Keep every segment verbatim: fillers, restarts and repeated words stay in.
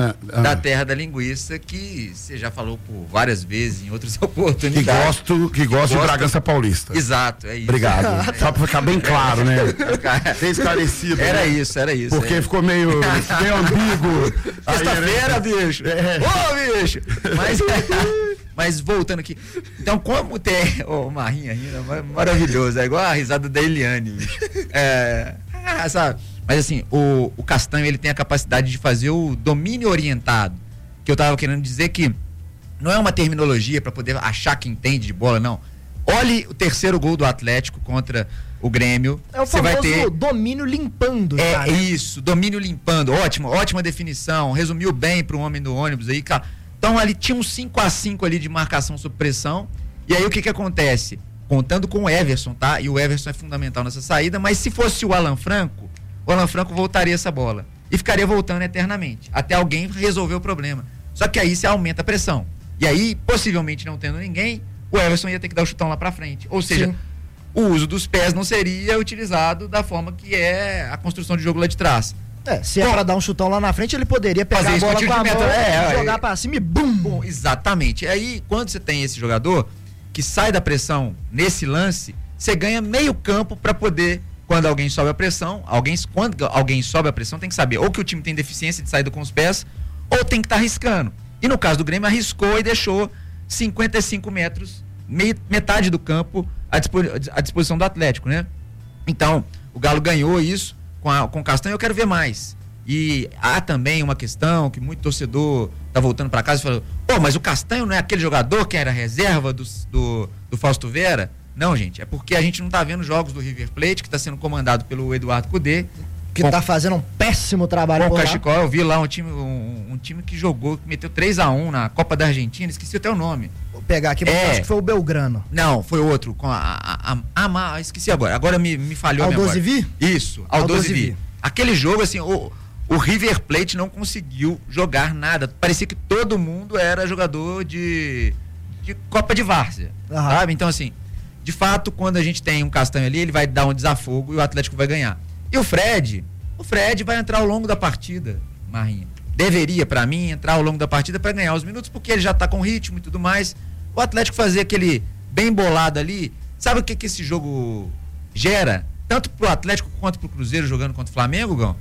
ah, ah. da terra da linguiça, que você já falou por várias vezes em outras Que oportunidades. gosto, que gosto de Bragança Paulista. Exato, é isso. Obrigado. Só pra ficar bem claro, né? Bem esclarecido. Era né? isso, era isso. Porque é. ficou meio, meio ambíguo. Sexta-feira, bicho. É. Ô, bicho. Mas, mas voltando aqui. Então, como tem... Ô, oh, Marrinha rindo, maravilhoso. É igual a risada da Eliane, bicho. É... Ah, sabe? Mas assim, o, o Castanho, ele tem a capacidade de fazer o domínio orientado. Que eu tava querendo dizer que não é uma terminologia para poder achar que entende de bola, não. Olhe o terceiro gol do Atlético contra o Grêmio. É o Você famoso vai ter... domínio limpando. É, cara. é isso, domínio limpando. Ótimo, ótima definição. Resumiu bem para o homem do ônibus aí, cara. Então ali tinha um cinco a cinco ali de marcação sob pressão. E aí o que que acontece? Contando com o Everson, tá? E o Everson é fundamental nessa saída, mas se fosse o Alan Franco, o Alan Franco voltaria essa bola e ficaria voltando eternamente, até alguém resolver o problema. Só que aí você aumenta a pressão. E aí, possivelmente não tendo ninguém, o Everson ia ter que dar o chutão lá pra frente. Ou seja, sim, o uso dos pés não seria utilizado da forma que é a construção de jogo lá de trás. É, se é Bom, pra dar um chutão lá na frente, ele poderia pegar a bola com a mão, é, jogar é, pra cima e bum! Bom, exatamente. Aí, quando você tem esse jogador que sai da pressão nesse lance, você ganha meio campo pra poder... Quando alguém sobe a pressão, alguém, quando alguém sobe a pressão, tem que saber ou que o time tem deficiência de saída com os pés, ou tem que estar tá arriscando. E no caso do Grêmio, arriscou e deixou cinquenta e cinco metros, meio, metade do campo à, dispo, à disposição do Atlético, né? Então, o Galo ganhou isso com, a, com o Castanho, eu quero ver mais. E há também uma questão que muito torcedor tá voltando para casa e falou, pô, mas o Castanho não é aquele jogador que era reserva do, do, do Fausto Vera? Não, gente, é porque a gente não tá vendo jogos do River Plate, que tá sendo comandado pelo Eduardo Cudê. Que com, tá fazendo um péssimo trabalho com o Cachicol. Eu vi lá um time, um, um time que jogou, que meteu três a um na Copa da Argentina, esqueci até o nome. Vou pegar aqui, mas é, acho que foi o Belgrano. Não, foi outro, com a, a, a, a esqueci agora, agora me, me falhou Aldoze a memória. Vi? Isso, Aldoze Vi. Aquele jogo, assim, o, o River Plate não conseguiu jogar nada, parecia que todo mundo era jogador de, de Copa de Várzea, uhum. sabe? Então, assim, de fato, quando a gente tem um Castanho ali, ele vai dar um desafogo e o Atlético vai ganhar. E o Fred, o Fred vai entrar ao longo da partida, Marrinha. Deveria, pra mim, entrar ao longo da partida para ganhar os minutos, porque ele já tá com ritmo e tudo mais. O Atlético fazer aquele bem bolado ali, sabe o que que esse jogo gera? Tanto pro Atlético quanto pro Cruzeiro jogando contra o Flamengo, Gão?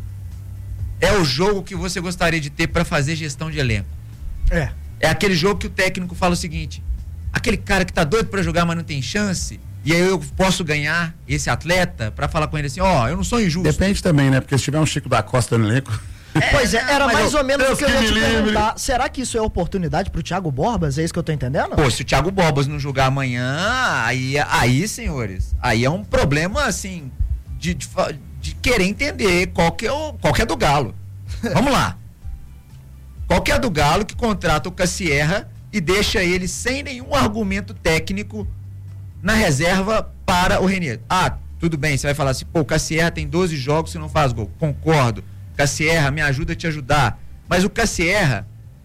É o jogo que você gostaria de ter para fazer gestão de elenco. É. É aquele jogo que o técnico fala o seguinte: aquele cara que tá doido para jogar, mas não tem chance, e aí eu posso ganhar esse atleta para falar com ele assim, ó, oh, eu não sou injusto. Depende também, né? Porque se tiver um Chico da Costa no elenco... É, pois é, era mais eu, ou menos o que eu ia te livre. perguntar. Será que isso é oportunidade pro Thiago Borbas? É isso que eu tô entendendo? Pô, se o Thiago Borbas não jogar amanhã, aí, aí, senhores, aí é um problema, assim, de, de, de querer entender qual que é, o, qual que é do Galo. Vamos lá. Qual que é do Galo que contrata o Cassierra e deixa ele sem nenhum argumento técnico na reserva para o Renier? Ah, tudo bem, você vai falar assim, pô, o Cassierra tem doze jogos e não faz gol. Concordo. Cassierra, me ajuda a te ajudar. Mas o Cassierra,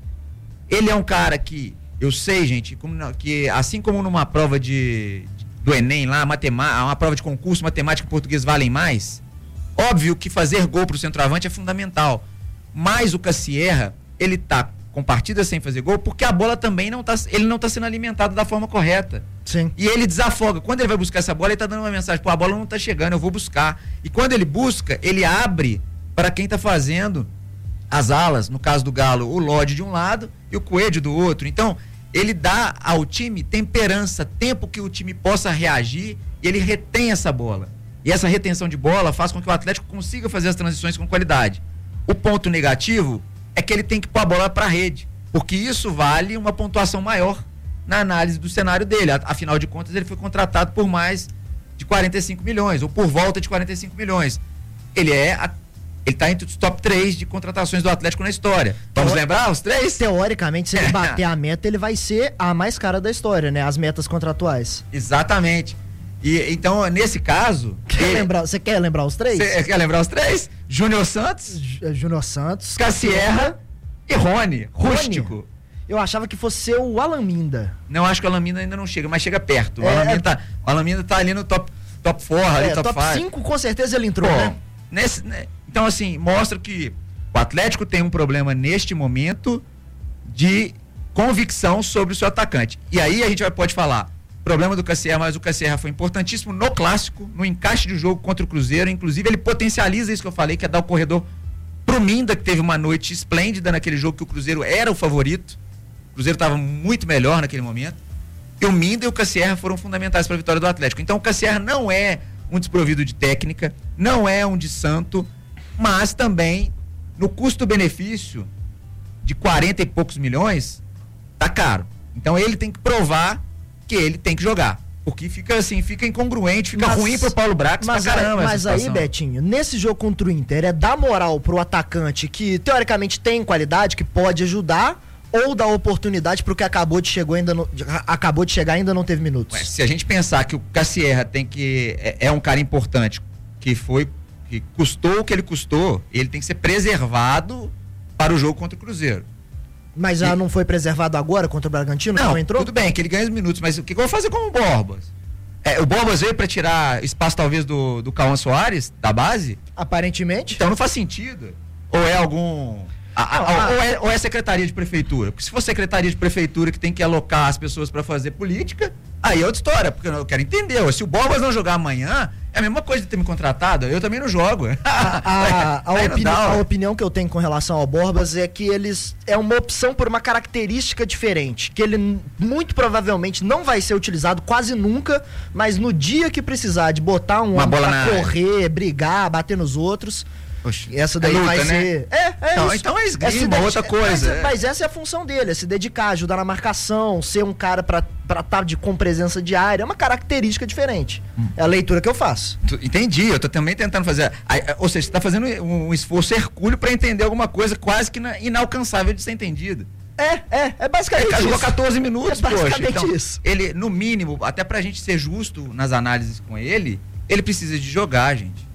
ele é um cara que, eu sei, gente, como, que assim como numa prova de, do Enem lá, matemática, uma prova de concurso, matemática e português valem mais, óbvio que fazer gol pro centroavante é fundamental. Mas o Cassierra, ele tá com partidas sem fazer gol, porque a bola também não tá, ele não tá sendo alimentado da forma correta. Sim. E ele desafoga. Quando ele vai buscar essa bola, ele tá dando uma mensagem, pô, a bola não tá chegando, eu vou buscar. E quando ele busca, ele abre para quem está fazendo as alas, no caso do Galo, o Lodge de um lado e o Coelho do outro. Então, ele dá ao time temperança, tempo que o time possa reagir e ele retém essa bola. E essa retenção de bola faz com que o Atlético consiga fazer as transições com qualidade. O ponto negativo é que ele tem que pôr a bola para a rede, porque isso vale uma pontuação maior na análise do cenário dele. Afinal de contas, ele foi contratado por mais de quarenta e cinco milhões, ou por volta de quarenta e cinco milhões. Ele é... A Ele está entre os top três de contratações do Atlético na história. Vamos Teori... lembrar os três? Teoricamente, se ele bater a meta, ele vai ser a mais cara da história, né? As metas contratuais. Exatamente. E, então, nesse caso... Quer ele... lembrar, você quer lembrar os três? Você quer lembrar os três? Júnior Santos. Júnior Santos. Cassierra e Rony. Rústico. Rony. Eu achava que fosse ser o Alan Minda. Não, acho que o Alan Minda ainda não chega, mas chega perto. O É, Alan Minda é... tá, o Alan Minda tá ali no top quatro, ali, é, top cinco. top cinco, com certeza ele entrou, Bom, né? Nesse, né? Então, assim, mostra que O Atlético tem um problema neste momento de convicção sobre o seu atacante. E aí a gente vai, pode falar, problema do Cassierra, mas o Cassierra foi importantíssimo no clássico, no encaixe de jogo contra o Cruzeiro. Inclusive ele potencializa isso que eu falei, que é dar o corredor pro Minda, que teve uma noite esplêndida naquele jogo, que o Cruzeiro era o favorito. O Cruzeiro estava muito melhor naquele momento. E o Minda e o Cassierra foram fundamentais para a vitória do Atlético. Então o Cassierra não é um desprovido de técnica, não é um de santo, mas também no custo-benefício de quarenta e poucos milhões, tá caro. Então ele tem que provar que ele tem que jogar. Porque fica assim, fica incongruente, fica mas, ruim pro Paulo Brax mas pra caramba. Aí, mas aí, Betinho, nesse jogo contra o Inter, é dar moral pro atacante que teoricamente tem qualidade, que pode ajudar, ou dar oportunidade pro que acabou de, chegou ainda não, acabou de chegar e ainda não teve minutos? Ué, se a gente pensar que o Cassierra tem que, é, é um cara importante, que foi, que custou o que ele custou, ele tem que ser preservado para o jogo contra o Cruzeiro. Mas já e... não foi preservado agora contra o Bragantino? Não, não entrou? Tudo bem, que ele ganha os minutos, mas o que eu vou fazer com o Borbas? É, o Borbas veio para tirar espaço talvez do, do Cauã Soares, da base? Aparentemente. Então não faz sentido. Ou é algum... A, a, não, a, ou, é, ou é secretaria de prefeitura? Porque se for secretaria de prefeitura que tem que alocar as pessoas para fazer política, aí é outra história, porque eu quero entender. Se o Borbas não jogar amanhã, é a mesma coisa de ter me contratado, eu também não jogo. A, a, a, opini a opinião que eu tenho com relação ao Borbas é que eles é uma opção por uma característica diferente, que ele muito provavelmente não vai ser utilizado quase nunca, mas no dia que precisar de botar um homem pra correr, brigar, bater nos outros... Poxa, essa daí é luta, vai né? ser... É, é não, isso. Então é esgrima, outra coisa. Mas, é. mas essa é a função dele, é se dedicar, ajudar na marcação, ser um cara pra estar de, com presença diária, é uma característica diferente. Hum. É a leitura que eu faço. Entendi, eu tô também tentando fazer... Ou seja, você tá fazendo um esforço hercúleo pra entender alguma coisa quase que inalcançável de ser entendida. É, é, é basicamente ele isso. Jogou catorze minutos, é basicamente poxa. Então, isso. Ele, no mínimo, até pra gente ser justo nas análises com ele, ele precisa de jogar, gente.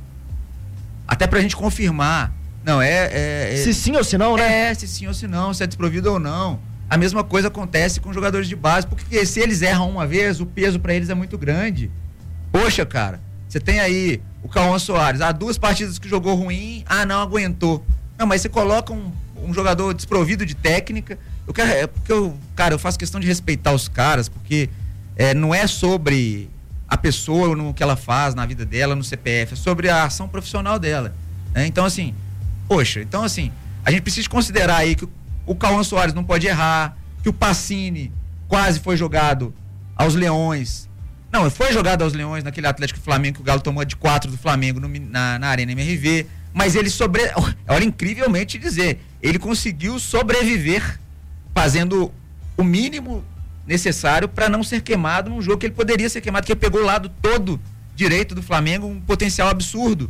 Até pra gente confirmar. Não, é, é, é... Se sim ou se não, né? É, se sim ou se não, se é desprovido ou não. A mesma coisa acontece com jogadores de base, porque se eles erram uma vez, o peso pra eles é muito grande. Poxa, cara, você tem aí o Cauã Soares, há duas partidas que jogou ruim, ah, não aguentou. Não, mas você coloca um, um jogador desprovido de técnica, eu quero, é porque eu, cara, eu faço questão de respeitar os caras, porque é, não é sobre a pessoa, no que ela faz na vida dela, no C P F, é sobre a ação profissional dela. Né? Então, assim, poxa, então assim, a gente precisa considerar aí que o, o Cauã Soares não pode errar, que o Pacini quase foi jogado aos Leões. Não, foi jogado aos Leões naquele Atlético Flamengo que o Galo tomou de quatro do Flamengo no, na, na Arena M R V, mas ele sobre... Olha, incrivelmente dizer, ele conseguiu sobreviver fazendo o mínimo necessário para não ser queimado num jogo que ele poderia ser queimado, que ele pegou o lado todo direito do Flamengo, um potencial absurdo.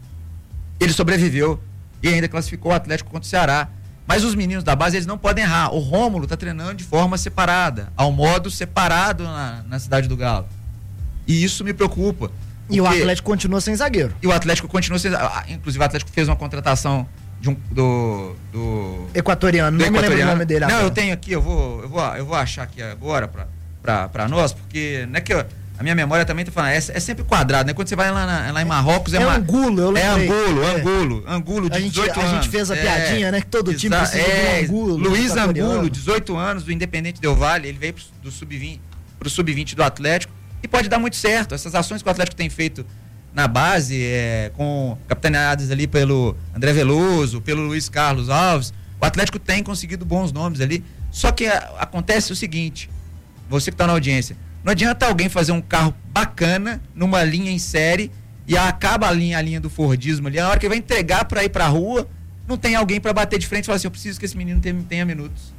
Ele sobreviveu e ainda classificou o Atlético contra o Ceará. Mas os meninos da base, eles não podem errar. O Rômulo está treinando de forma separada, ao modo separado na, na cidade do Galo. E isso me preocupa. E o Atlético continua sem zagueiro. E o Atlético continua sem zagueiro. Inclusive o Atlético fez uma contratação de um, do, do... Equatoriano, do não equatoriano. me lembro o nome dele Não, agora. eu tenho aqui, eu vou, eu vou, eu vou achar aqui agora pra, pra, pra nós, porque não é que eu, a minha memória também tá falando, é, é sempre quadrado, né? Quando você vai lá, na, lá em Marrocos, é, é uma, Angulo, eu lembrei. É Angulo, é. Angulo, Angulo de a gente, dezoito anos. A gente fez a piadinha, é, né? Que todo time precisa é, de um Angulo. Luiz Angulo, dezoito anos, do Independente Del Valle, ele veio pro, do sub vinte, pro sub vinte do Atlético e pode dar muito certo. Essas ações que o Atlético tem feito na base, é, com capitaneadas ali pelo André Veloso, pelo Luiz Carlos Alves, o Atlético tem conseguido bons nomes ali. Só que a, acontece o seguinte, você que está na audiência, não adianta alguém fazer um carro bacana numa linha em série e acaba a linha, a linha do Fordismo ali, a hora que vai entregar para ir para a rua, não tem alguém para bater de frente e falar assim, eu preciso que esse menino tenha, tenha minutos.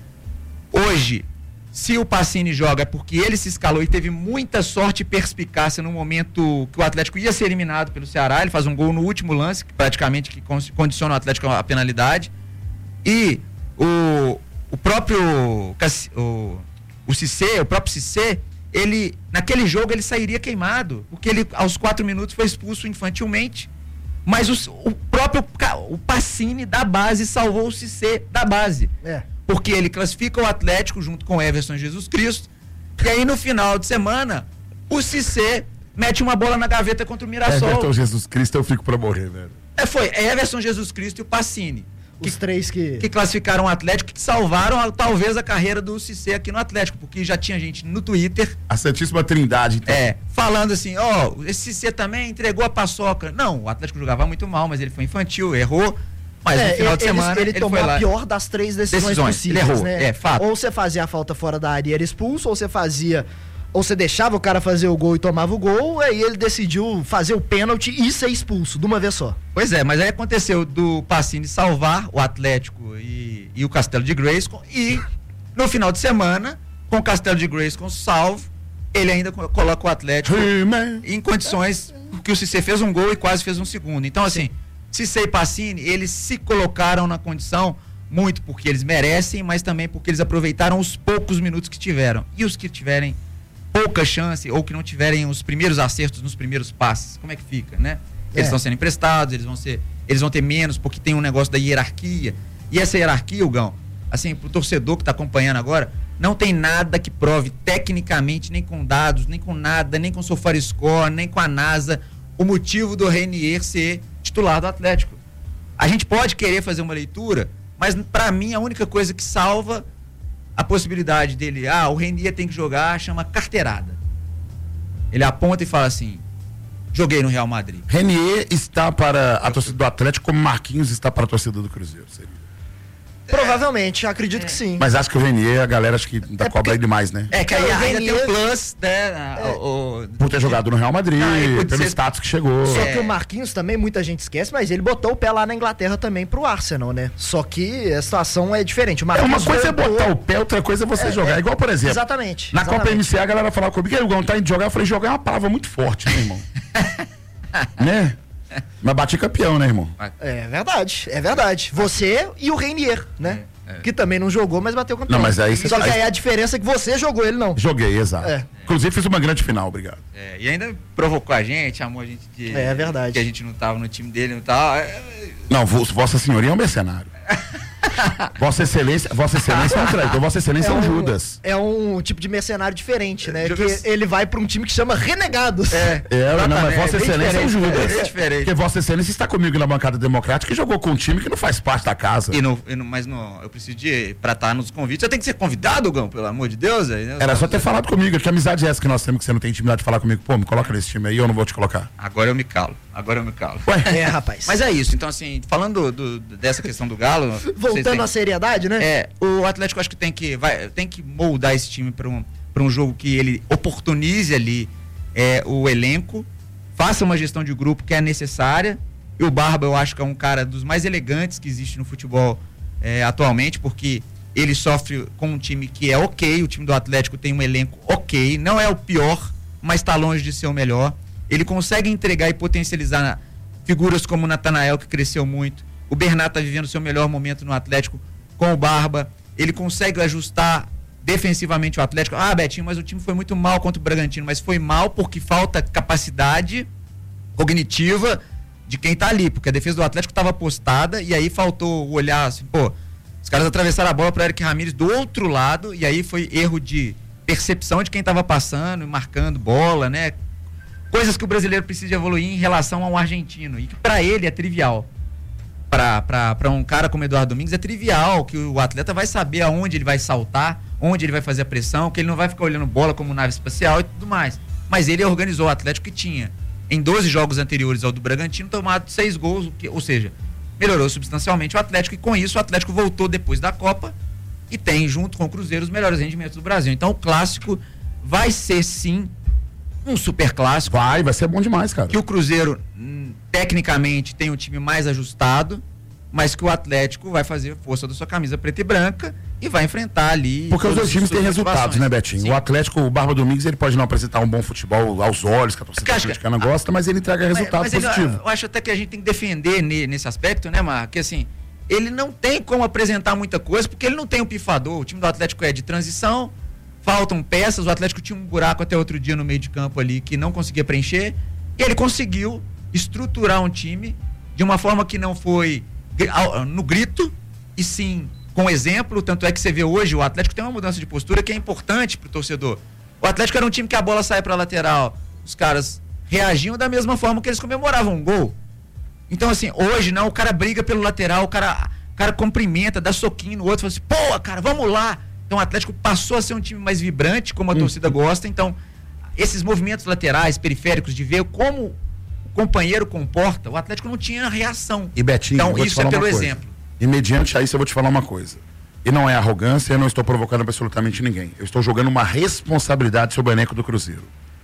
Hoje, se o Pacini joga é porque ele se escalou e teve muita sorte e perspicácia no momento que o Atlético ia ser eliminado pelo Ceará. Ele faz um gol no último lance, que praticamente que condiciona o Atlético à penalidade. E o, o próprio o, o Cissé, o próprio Cissé, ele, naquele jogo ele sairia queimado, porque ele aos quatro minutos foi expulso infantilmente. Mas o, o próprio o Pacini da base salvou o Cissé da base. É. Porque ele classifica o Atlético junto com o Everson Jesus Cristo. E aí no final de semana, o Cissé mete uma bola na gaveta contra o Mirassol. Everson Jesus Cristo, eu fico pra morrer, velho. É, foi Everson Jesus Cristo e o Pacini. Os que, três que... que classificaram o Atlético, que salvaram a, talvez a carreira do Cissé aqui no Atlético, porque já tinha gente no Twitter... A Santíssima Trindade, então. É, falando assim, ó, oh, esse Cissé também entregou a paçoca. Não, o Atlético jogava muito mal, mas ele foi infantil, errou, mas é, no final ele, de semana ele, ele tomou foi lá. a pior das três decisões, decisões possíveis, ele errou, né? é, fato. Ou você fazia a falta fora da área e era expulso, ou você fazia... Ou você deixava o cara fazer o gol e tomava o gol, aí ele decidiu fazer o pênalti e ser expulso, de uma vez só. Pois é, mas aí aconteceu do Pacini salvar o Atlético e, e o Castelo de Grayskull, e no final de semana, com o Castelo de Grayskull salvo, ele ainda coloca o Atlético em condições, que o Cissé fez um gol e quase fez um segundo. Então, assim, Cissé e Pacini, eles se colocaram na condição muito porque eles merecem, mas também porque eles aproveitaram os poucos minutos que tiveram. E os que tiverem pouca chance, ou que não tiverem os primeiros acertos nos primeiros passes, como é que fica, né? Eles estão é. sendo emprestados, eles vão ser, eles vão ter menos, porque tem um negócio da hierarquia. E essa hierarquia, Hugão, assim, pro torcedor que tá acompanhando agora, não tem nada que prove tecnicamente, nem com dados, nem com nada, nem com SofaScore, nem com a NASA, o motivo do Renier ser titular do Atlético. A gente pode querer fazer uma leitura, mas para mim a única coisa que salva a possibilidade dele, ah, o Renier tem que jogar, chama carteirada. Ele aponta e fala assim, joguei no Real Madrid. Renier está para a torcida do Atlético como Marquinhos está para a torcida do Cruzeiro, seria? Provavelmente, acredito é. que sim. Mas acho que o Renier, a galera acho que ainda é cobra aí demais, né? É que aí ainda Renier... tem o plus, né? É. O, o... Por ter jogado no Real Madrid, ah, pelo ser... status que chegou. Só é. que o Marquinhos também, muita gente esquece, mas ele botou o pé lá na Inglaterra também pro Arsenal, né? Só que a situação é diferente. O é, uma coisa voltou... é botar o pé, outra coisa é você é, jogar. É. Igual, por exemplo, exatamente. Na exatamente. Copa M C A, a galera falava comigo, Hugão, tá indo jogar? Eu falei, jogar é uma palavra muito forte, né, irmão? Né? Mas bati campeão, né, irmão? É verdade, é verdade. Você e o Renier, né? É. É. Que também não jogou, mas bateu campeão. Não, mas aí Só que aí a diferença é que você jogou, ele não. Joguei, exato. É. Inclusive fiz uma grande final, obrigado. É, e ainda provocou a gente, chamou a gente de... É, é verdade. Que a gente não tava no time dele, não tava... Não, Vossa Senhoria é um mercenário. Vossa Excelência, Vossa Excelência é um traidor, Vossa Excelência é um, é um Judas. É um tipo de mercenário diferente, né? Que ele vai pra um time que chama Renegados. É, é não, mas Vossa é Excelência é um Judas. É diferente. Porque Vossa Excelência está comigo na bancada democrática e jogou com um time que não faz parte da casa. E no, e no, mas no, eu preciso de, pra estar nos convites, eu tenho que ser convidado, Gão, pelo amor de Deus. Aí, né? Era só ter falado comigo, que amizade é essa que nós temos, que você não tem intimidade de falar comigo. Pô, me coloca nesse time aí, eu não vou te colocar. Agora eu me calo, agora eu me calo. Ué, é, rapaz. Mas é isso, então assim, falando do, do, dessa questão do Galo... Voltando à seriedade, né? É, o Atlético acho que tem que, vai, tem que moldar esse time para um, para um jogo que ele oportunize ali é, o elenco, faça uma gestão de grupo que é necessária. E o Barba eu acho que é um cara dos mais elegantes que existe no futebol é, atualmente, porque ele sofre com um time que é ok, o time do Atlético tem um elenco ok, não é o pior, mas está longe de ser o melhor. Ele consegue entregar e potencializar figuras como o Natanael, que cresceu muito. O Bernat está vivendo o seu melhor momento no Atlético com o Barba. Ele consegue ajustar defensivamente o Atlético. Ah, Betinho, mas o time foi muito mal contra o Bragantino, mas foi mal porque falta capacidade cognitiva de quem tá ali, porque a defesa do Atlético estava postada e aí faltou olhar assim, pô, os caras atravessaram a bola para Eric Ramírez do outro lado e aí foi erro de percepção de quem estava passando e marcando bola, né? Coisas que o brasileiro precisa evoluir em relação ao argentino e que para ele é trivial. Para um cara como Eduardo Domingues é trivial, que o atleta vai saber aonde ele vai saltar, onde ele vai fazer a pressão, que ele não vai ficar olhando bola como nave espacial e tudo mais. Mas ele organizou o Atlético que tinha, em doze jogos anteriores ao do Bragantino, tomado seis gols, que, ou seja, melhorou substancialmente o Atlético e com isso o Atlético voltou depois da Copa e tem, junto com o Cruzeiro, os melhores rendimentos do Brasil. Então o clássico vai ser sim um super clássico. Vai, vai ser bom demais, cara. Que o Cruzeiro, hum, tecnicamente, tem um time mais ajustado, mas que o Atlético vai fazer força da sua camisa preta e branca e vai enfrentar ali... Porque os dois times têm resultados, né, Betinho? Sim. O Atlético, o Barba Domingues, ele pode não apresentar um bom futebol aos olhos, que a torcida atleticana gosta, mas ele entrega resultado mas, mas positivo. Ele, eu acho até que a gente tem que defender nesse aspecto, né, Marco? Que assim, ele não tem como apresentar muita coisa, porque ele não tem um pifador. O time do Atlético é de transição, faltam peças, o Atlético tinha um buraco até outro dia no meio de campo ali que não conseguia preencher, e ele conseguiu estruturar um time de uma forma que não foi no grito, e sim com exemplo. Tanto é que você vê hoje, o Atlético tem uma mudança de postura que é importante pro torcedor. O Atlético era um time que a bola sai pra lateral, os caras reagiam da mesma forma que eles comemoravam um gol. Então assim, hoje não, o cara briga pelo lateral, o cara o cara cumprimenta, dá soquinho no outro, fala assim, pô, cara, vamos lá. Então o Atlético passou a ser um time mais vibrante, como a hum. torcida gosta. Então, esses movimentos laterais, periféricos, de ver como o companheiro comporta, o Atlético não tinha reação. E Betinho, então, isso é pelo exemplo. E mediante a isso eu vou te falar uma coisa. E não é arrogância, eu não estou provocando absolutamente ninguém. Eu estou jogando uma responsabilidade sobre o elenco do Cruzeiro.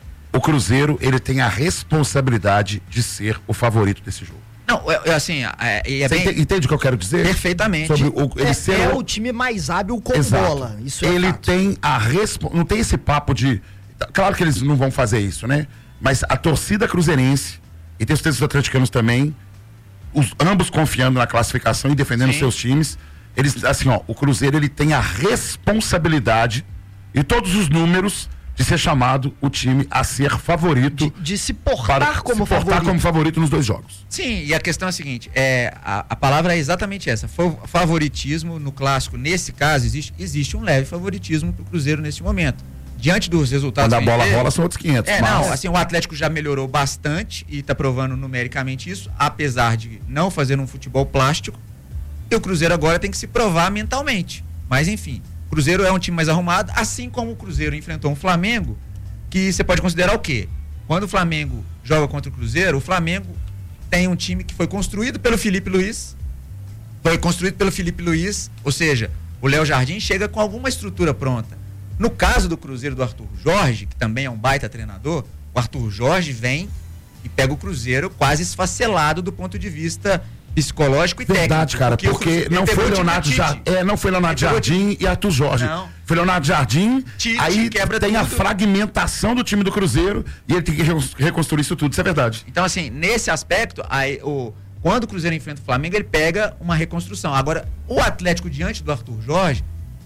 O Cruzeiro, ele tem a responsabilidade de ser o favorito desse jogo. Não, é, assim, é, é Você bem... entende o que eu quero dizer? Perfeitamente. Sobre o, ele é, ser é o time mais hábil com Exato. bola. Isso é ele fato. tem a responsabilidade. Não tem esse papo de. Claro que eles não vão fazer isso, né? Mas a torcida cruzeirense, e tem os textos atleticanos também, os, ambos confiando na classificação e defendendo Sim. seus times. Eles, assim, ó, o Cruzeiro ele tem a responsabilidade e todos os números de ser chamado o time a ser favorito. De, de se portar para, como se portar favorito. como favorito nos dois jogos. Sim, e a questão é a seguinte, é, a, a palavra é exatamente essa, favoritismo no clássico, nesse caso, existe, existe um leve favoritismo pro Cruzeiro nesse momento. Diante dos resultados... Quando a bola rola são outros quinhentos. É, mas... não, assim, o Atlético já melhorou bastante e tá provando numericamente isso, apesar de não fazer um futebol plástico, e o Cruzeiro agora tem que se provar mentalmente. Mas, enfim... O Cruzeiro é um time mais arrumado, assim como o Cruzeiro enfrentou um Flamengo, que você pode considerar o quê? Quando o Flamengo joga contra o Cruzeiro, o Flamengo tem um time que foi construído pelo Felipe Luiz, foi construído pelo Felipe Luiz, ou seja, o Léo Jardim chega com alguma estrutura pronta. No caso do Cruzeiro do Arthur Jorge, que também é um baita treinador, o Arthur Jorge vem e pega o Cruzeiro quase esfacelado do ponto de vista psicológico e Verdade, técnico. cara, porque, porque não, foi Leonardo Jardim, é, não foi Leonardo Jardim e Arthur Jorge. Não. Foi Leonardo Jardim, Tite, aí quebra tem tudo. A fragmentação do time do Cruzeiro e ele tem que reconstruir isso tudo, isso é verdade. Então, assim, nesse aspecto, aí, o, quando o Cruzeiro enfrenta o Flamengo, ele pega uma reconstrução. Agora, o Atlético diante do Arthur Jorge,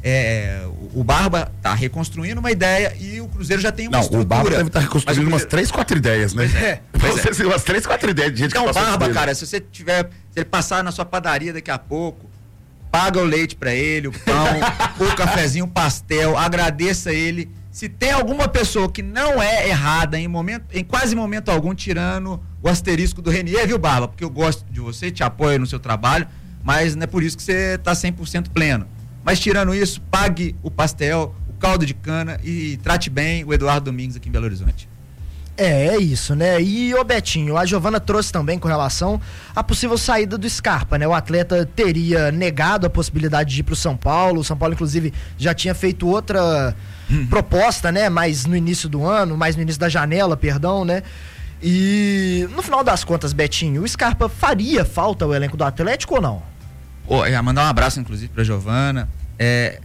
é, o Barba tá reconstruindo uma ideia e o Cruzeiro já tem uma não, estrutura. O Barba deve estar tá reconstruindo Cruzeiro... umas três, quatro ideias, né? É, pois é. Umas três, quatro ideias de gente então, que o Barba, cara, se você tiver, se ele passar na sua padaria daqui a pouco, paga o leite pra ele, o pão, o cafezinho, o pastel, agradeça ele. Se tem alguma pessoa que não é errada em momento, em quase momento algum, tirando o asterisco do Renier, viu, Barba? Porque eu gosto de você, te apoio no seu trabalho, mas não é por isso que você tá cem por cento pleno. Mas tirando isso, pague o pastel, o caldo de cana e trate bem o Eduardo Domingues aqui em Belo Horizonte. É, é isso, né? E, ô Betinho, a Giovana trouxe também com relação à possível saída do Scarpa, né? O atleta teria negado a possibilidade de ir pro São Paulo, o São Paulo, inclusive, já tinha feito outra hum. proposta, né? Mais no início do ano, mais no início da janela, perdão, né? E, no final das contas, Betinho, o Scarpa faria falta ao elenco do Atlético ou não? Oh, eu mandar um abraço, inclusive, pra Giovana. É,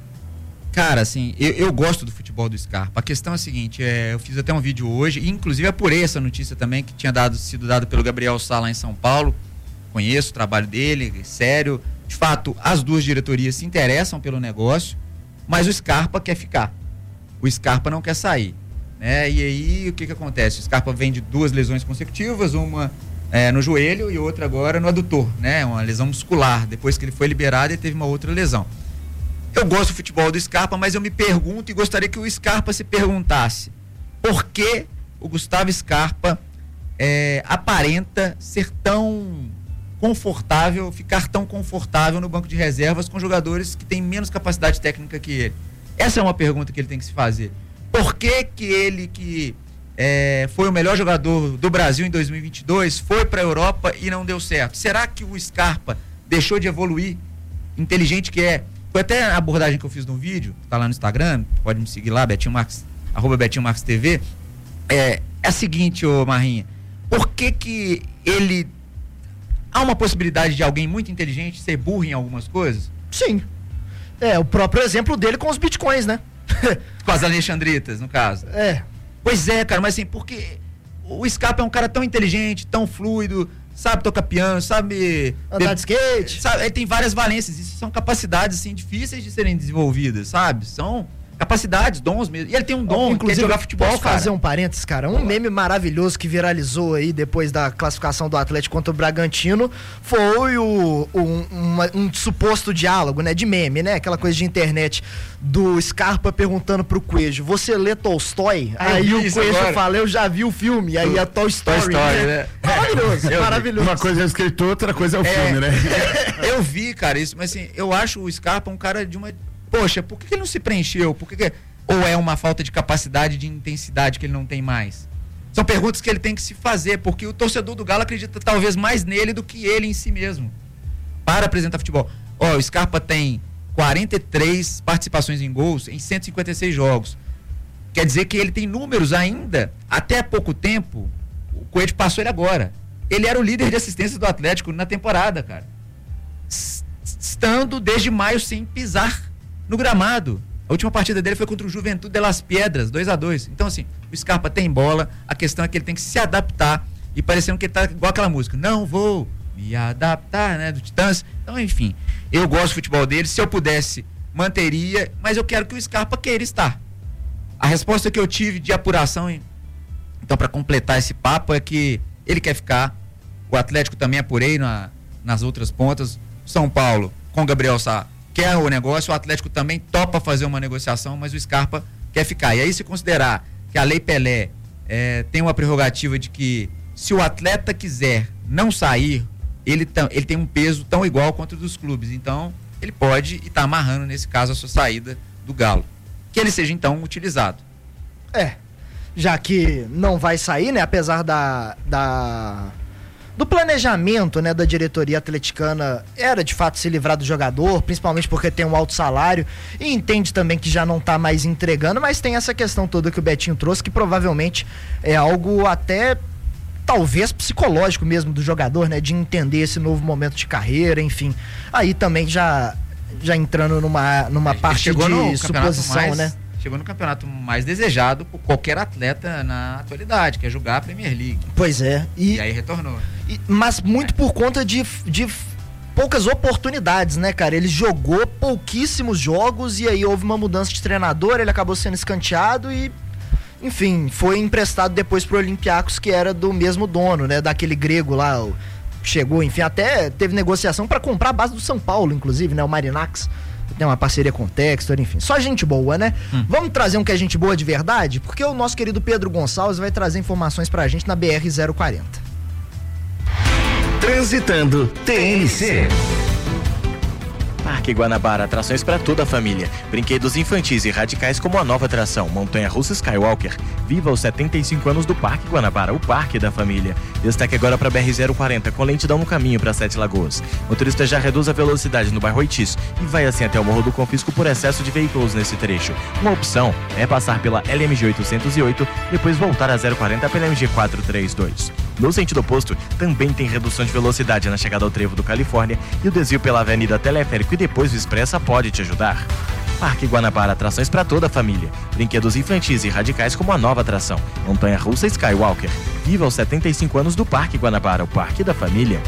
cara, assim, eu, eu gosto do futebol do Scarpa. A questão é a seguinte, é, eu fiz até um vídeo hoje, e inclusive apurei essa notícia também, que tinha dado, sido dada pelo Gabriel Sá lá em São Paulo. Conheço o trabalho dele, sério. De fato, as duas diretorias se interessam pelo negócio, mas o Scarpa quer ficar. O Scarpa não quer sair, né? E aí, o que que acontece? O Scarpa vem de duas lesões consecutivas, uma... É, no joelho e outra agora no adutor, né? Uma lesão muscular. Depois que ele foi liberado, ele teve uma outra lesão. Eu gosto do futebol do Scarpa, mas eu me pergunto e gostaria que o Scarpa se perguntasse por que o Gustavo Scarpa é, aparenta ser tão confortável, ficar tão confortável no banco de reservas com jogadores que têm menos capacidade técnica que ele. Essa é uma pergunta que ele tem que se fazer. Por que que ele que É, foi o melhor jogador do Brasil em dois mil e vinte e dois, foi para a Europa e não deu certo? Será que o Scarpa deixou de evoluir? Inteligente que é. Foi até a abordagem que eu fiz no vídeo, tá lá no Instagram, pode me seguir lá, Betinho Marques, arroba Betinho Marques T V. É, é a seguinte, ô Marrinha, por que que ele... Há uma possibilidade de alguém muito inteligente ser burro em algumas coisas? Sim. É, o próprio exemplo dele com os bitcoins, né? Com as alexandritas, no caso. É. Pois é, cara, mas assim, porque o Scarpa é um cara tão inteligente, tão fluido, sabe tocar piano, sabe... Andar de skate. Sabe, ele tem várias valências, isso são capacidades, assim, difíceis de serem desenvolvidas, sabe? São, capacidades, dons mesmo. E ele tem um dom, inclusive, que é jogar futebol, posso cara. fazer um parênteses, cara? Um meme maravilhoso que viralizou aí depois da classificação do Atlético contra o Bragantino foi o, o um, uma, um suposto diálogo, né? De meme, né? Aquela coisa de internet do Scarpa perguntando pro Coelho, você lê Tolstói? Ah, aí o Coelho agora. fala, eu já vi o filme, aí a Toy Story. Toy Story, né? Maravilhoso, Eu, maravilhoso. Uma coisa é o escritor, outra coisa é o É, filme, né? Eu vi, cara, isso, mas assim, eu acho o Scarpa um cara de uma... Poxa, por que ele não se preencheu? Por que que... Ou é uma falta de capacidade, de intensidade que ele não tem mais? São perguntas que ele tem que se fazer, porque o torcedor do Galo acredita talvez mais nele do que ele em si mesmo, para apresentar futebol. Ó, o Scarpa tem quarenta e três participações em gols em cento e cinquenta e seis jogos. Quer dizer que ele tem números ainda, até há pouco tempo, o Coelho passou ele agora. Ele era o líder de assistência do Atlético na temporada, cara. Estando desde maio sem pisar no gramado. A última partida dele foi contra o Juventude de Las Piedras, dois a dois. Então, assim, o Scarpa tem bola, a questão é que ele tem que se adaptar, e parecendo que ele tá igual aquela música, não vou me adaptar, né, do Titãs. Então, enfim, eu gosto do futebol dele, se eu pudesse, manteria, mas eu quero que o Scarpa queira estar. A resposta que eu tive de apuração, então, para completar esse papo, é que ele quer ficar, o Atlético também apurei na, nas outras pontas, São Paulo, com Gabriel Sá, quer o negócio, o Atlético também topa fazer uma negociação, mas o Scarpa quer ficar. E aí, se considerar que a Lei Pelé é, tem uma prerrogativa de que se o atleta quiser não sair, ele, tam, ele tem um peso tão igual quanto o dos clubes. Então, ele pode e está amarrando, nesse caso, a sua saída do Galo. Que ele seja, então, utilizado. É, já que não vai sair, né, apesar da... da... do planejamento, né, da diretoria atleticana era de fato se livrar do jogador, principalmente porque tem um alto salário e entende também que já não tá mais entregando, mas tem essa questão toda que o Betinho trouxe, que provavelmente é algo até talvez psicológico mesmo do jogador, né, de entender esse novo momento de carreira, enfim. Aí também já já entrando numa numa Ele parte de no suposição, mais, né? Chegou no campeonato mais desejado por qualquer atleta na atualidade, que é jogar a Premier League. Pois é. E, E aí retornou. e- mas muito por conta de, de poucas oportunidades, né, cara? Ele jogou pouquíssimos jogos e aí houve uma mudança de treinador, ele acabou sendo escanteado e, enfim, foi emprestado depois pro Olympiacos, que era do mesmo dono, né? Daquele grego lá, o- chegou, enfim, até teve negociação pra comprar a base do São Paulo, inclusive, né? O Marinax. Tem uma parceria com o Textor, enfim. Só gente boa, né? Hum. Vamos trazer um que é gente boa de verdade? Porque o nosso querido Pedro Gonçalves vai trazer informações pra gente na B R zero quarenta. Transitando T N C. Parque Guanabara, atrações para toda a família. Brinquedos infantis e radicais como a nova atração Montanha-Russa Skywalker. Viva os setenta e cinco anos do Parque Guanabara, o parque da família. Destaque agora para B R zero quarenta, com lentidão no caminho para Sete Lagoas. Motorista já reduz a velocidade no bairro Oitis e vai assim até o Morro do Confisco por excesso de veículos nesse trecho. Uma opção é passar pela L M G oitocentos e oito, depois voltar a zero quarenta pela M G quatrocentos e trinta e dois. No sentido oposto, também tem redução de velocidade na chegada ao Trevo do Califórnia e o desvio pela Avenida Teleférico e depois o Expressa pode te ajudar. Parque Guanabara, atrações para toda a família. Brinquedos infantis e radicais como a nova atração Montanha-Russa Skywalker. Viva os setenta e cinco anos do Parque Guanabara, o parque da família.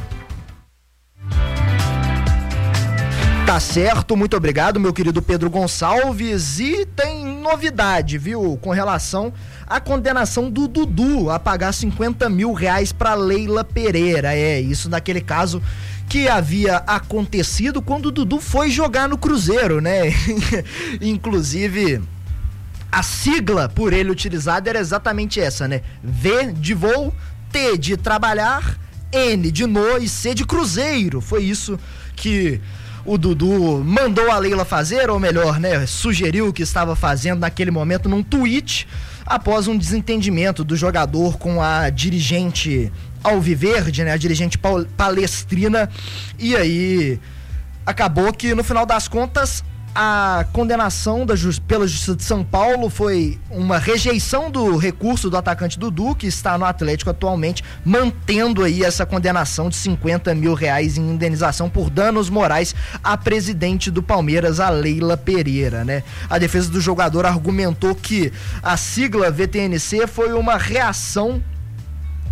Tá certo, muito obrigado, meu querido Pedro Gonçalves. E tem novidade, viu? Com relação à condenação do Dudu a pagar cinquenta mil reais pra Leila Pereira. É, isso naquele caso que havia acontecido quando o Dudu foi jogar no Cruzeiro, né? Inclusive, a sigla por ele utilizada era exatamente essa, né? V de voo, T de trabalhar, N de no e C de cruzeiro. Foi isso que o Dudu mandou a Leila fazer, ou melhor, né, sugeriu que estava fazendo naquele momento num tweet, após um desentendimento do jogador com a dirigente alviverde, né, a dirigente palestrina, e aí acabou que no final das contas a condenação da Ju- pela Justiça de São Paulo foi uma rejeição do recurso do atacante Dudu, que está no Atlético atualmente, mantendo aí essa condenação de cinquenta mil reais em indenização por danos morais à presidente do Palmeiras, a Leila Pereira, né? A defesa do jogador argumentou que a sigla V T N C foi uma reação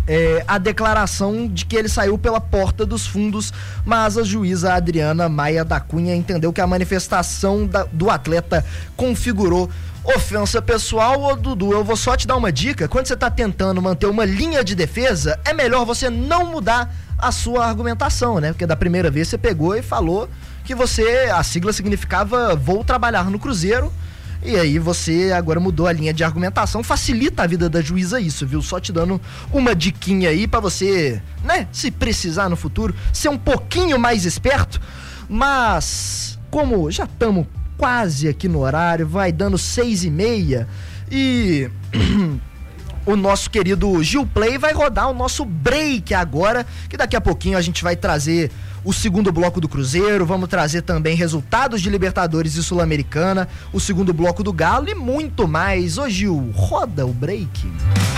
é, a declaração de que ele saiu pela porta dos fundos, mas a juíza Adriana Maia da Cunha entendeu que a manifestação da, do atleta configurou ofensa pessoal. Ô Dudu, eu vou só te dar uma dica: quando você tá tentando manter uma linha de defesa, é melhor você não mudar a sua argumentação, né? Porque da primeira vez você pegou e falou que você, a sigla significava vou trabalhar no Cruzeiro, e aí você agora mudou a linha de argumentação. Facilita a vida da juíza isso, viu? Só te dando uma diquinha aí pra você, né, se precisar no futuro, ser um pouquinho mais esperto. Mas, como já estamos quase aqui no horário, vai dando seis e meia, e o nosso querido Gil Play vai rodar o nosso break agora, que daqui a pouquinho a gente vai trazer o segundo bloco do Cruzeiro, vamos trazer também resultados de Libertadores e Sul-Americana, o segundo bloco do Galo e muito mais. Ô Gil, roda o break.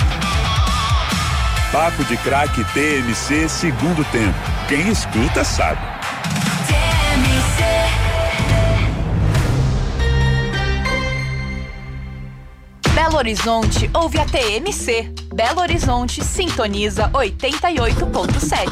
Papo de Craque T M C, segundo tempo. Quem escuta sabe. T M C. Belo Horizonte ouve a T M C. Belo Horizonte sintoniza oitenta e oito ponto sete.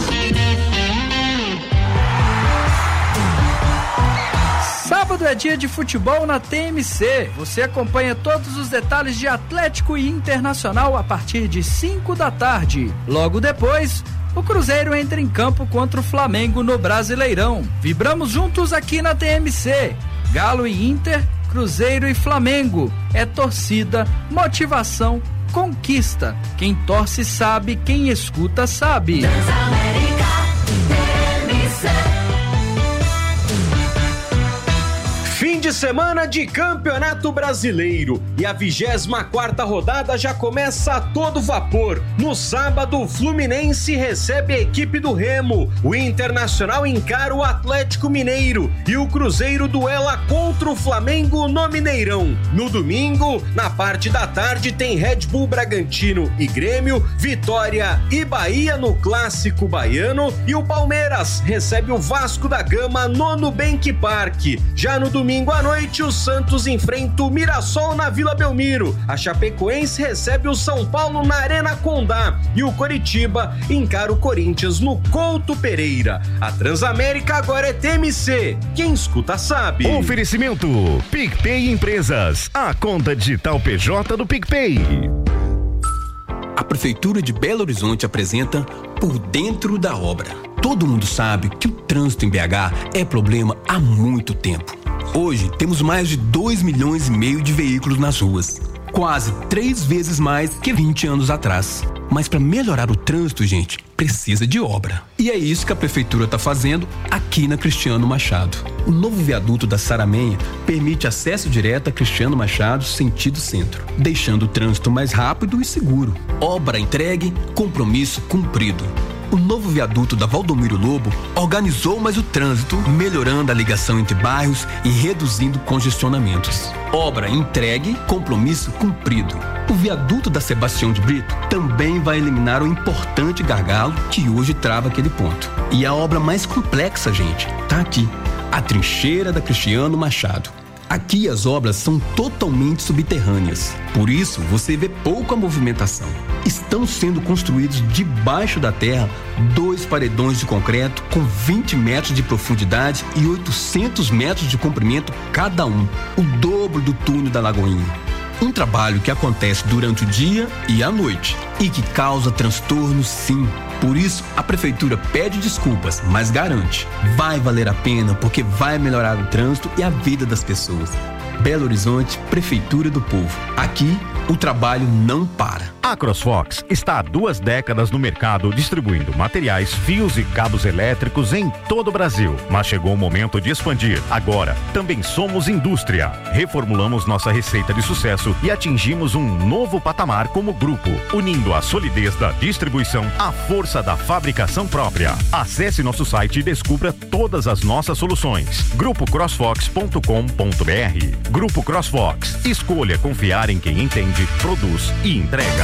Sábado é dia de futebol na T M C. Você acompanha todos os detalhes de Atlético e Internacional a partir de cinco da tarde. Logo depois, o Cruzeiro entra em campo contra o Flamengo no Brasileirão. Vibramos juntos aqui na T M C. Galo e Inter, Cruzeiro e Flamengo. É torcida, motivação, conquista. Quem torce sabe, quem escuta sabe. Transamérica, T M C. Fim de semana de Campeonato Brasileiro e a vigésima quarta rodada já começa a todo vapor. No sábado, o Fluminense recebe a equipe do Remo, o Internacional encara o Atlético Mineiro e o Cruzeiro duela contra o Flamengo no Mineirão. No domingo, na parte da tarde, tem Red Bull Bragantino e Grêmio, Vitória e Bahia no Clássico Baiano e o Palmeiras recebe o Vasco da Gama no Nubank Park. Já no domingo à noite, o Santos enfrenta o Mirassol na Vila Belmiro. A Chapecoense recebe o São Paulo na Arena Condá e o Coritiba encara o Corinthians no Couto Pereira. A Transamérica agora é T M C. Quem escuta sabe. Oferecimento PicPay Empresas, a conta digital P J do PicPay. A Prefeitura de Belo Horizonte apresenta Por Dentro da Obra. Todo mundo sabe que o trânsito em B H é problema há muito tempo. Hoje temos mais de dois milhões e meio de veículos nas ruas, quase três vezes mais que vinte anos atrás. Mas para melhorar o trânsito, gente, precisa de obra. E é isso que a Prefeitura está fazendo aqui na Cristiano Machado. O novo viaduto da Saramenha permite acesso direto a Cristiano Machado, sentido centro, deixando o trânsito mais rápido e seguro. Obra entregue, compromisso cumprido. O novo viaduto da Valdomiro Lobo organizou mais o trânsito, melhorando a ligação entre bairros e reduzindo congestionamentos. Obra entregue, compromisso cumprido. O viaduto da Sebastião de Brito também vai eliminar o importante gargalo que hoje trava aquele ponto. E a obra mais complexa, gente, tá aqui. A trincheira da Cristiano Machado. Aqui as obras são totalmente subterrâneas, por isso você vê pouca movimentação. Estão sendo construídos debaixo da terra dois paredões de concreto com vinte metros de profundidade e oitocentos metros de comprimento cada um, o dobro do túnel da Lagoinha. Um trabalho que acontece durante o dia e à noite e que causa transtornos, sim. Por isso, a Prefeitura pede desculpas, mas garante, vai valer a pena porque vai melhorar o trânsito e a vida das pessoas. Belo Horizonte, Prefeitura do Povo. Aqui, o trabalho não para. A CrossFox está há duas décadas no mercado distribuindo materiais, fios e cabos elétricos em todo o Brasil. Mas chegou o momento de expandir. Agora, também somos indústria. Reformulamos nossa receita de sucesso e atingimos um novo patamar como grupo, unindo a solidez da distribuição à força da fabricação própria. Acesse nosso site e descubra todas as nossas soluções. grupo crossfox ponto com ponto br. Grupo CrossFox. Escolha confiar em quem entende, produz e entrega.